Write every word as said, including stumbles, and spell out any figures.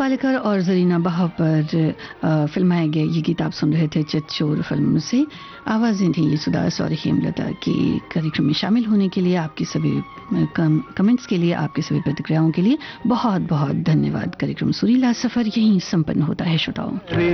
पालेकर और जरीना बहाव पर अ, फिल्माए गए ये गीत आप सुन रहे थे चितचोर फिल्म से। आवाज़ें थी सुदास और हेमलता की। कार्यक्रम में शामिल होने के लिए, आपकी सभी कम, कमेंट्स के लिए, आपकी सभी प्रतिक्रियाओं के लिए बहुत बहुत धन्यवाद। कार्यक्रम सुरीला सफर यहीं संपन्न होता है श्रोताओं।